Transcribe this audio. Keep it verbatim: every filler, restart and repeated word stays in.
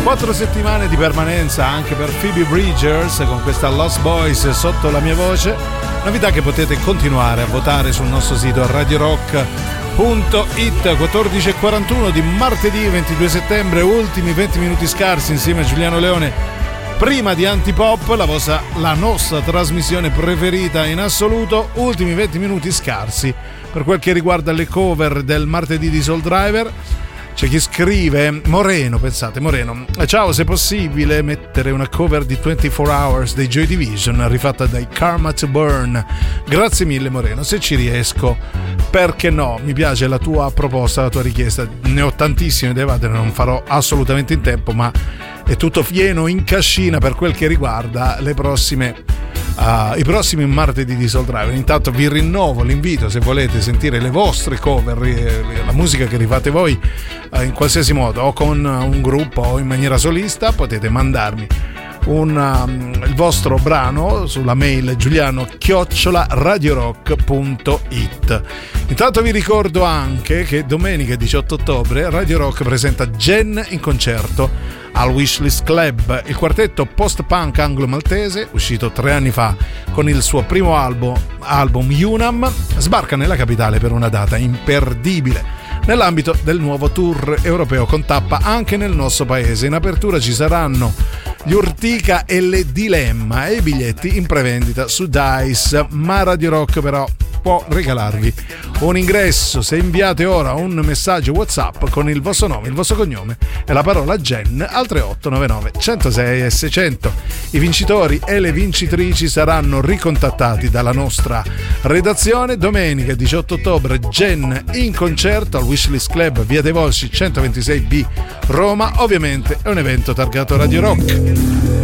Quattro settimane di permanenza anche per Phoebe Bridgers con questa Lost Boys sotto la mia voce, novità che potete continuare a votare sul nostro sito radio rock punto it. Quattordici e quarantuno di martedì ventidue settembre, ultimi venti minuti scarsi insieme a Giuliano Leone prima di Antipop, la vostra, la nostra trasmissione preferita in assoluto. Ultimi venti minuti scarsi per quel che riguarda le cover del martedì di Soul Driver. C'è chi scrive, Moreno, pensate, Moreno, ciao, se possibile mettere una cover di ventiquattro Hours dei Joy Division rifatta dai Karma to Burn. Grazie mille Moreno, se ci riesco, perché no, mi piace la tua proposta, la tua richiesta, ne ho tantissime da evadere, non farò assolutamente in tempo, ma è tutto pieno in cascina per quel che riguarda le prossime Uh, i prossimi martedì di Soul Driver. Intanto vi rinnovo l'invito, se volete sentire le vostre cover, eh, la musica che rifate voi uh, in qualsiasi modo, o con un gruppo o in maniera solista, potete mandarmi un, um, il vostro brano sulla mail giuliano chiocciola radiorock punto it. Intanto vi ricordo anche che domenica diciotto ottobre Radio Rock presenta Gen in concerto al Wishlist Club, il quartetto post-punk anglo-maltese, uscito tre anni fa con il suo primo album, album Unam, sbarca nella capitale per una data imperdibile nell'ambito del nuovo tour europeo con tappa anche nel nostro paese. In apertura ci saranno gli Urtica e le Dilemma e i biglietti in prevendita su Dice, ma Radio Rock però può regalarvi un ingresso se inviate ora un messaggio WhatsApp con il vostro nome, il vostro cognome e la parola Gen al tre otto nove nove centosei e seicento. I vincitori e le vincitrici saranno ricontattati dalla nostra redazione domenica diciotto ottobre. Gen in concerto al Wishlist Club, via dei Volsci centoventisei B, Roma. Ovviamente è un evento targato Radio Rock.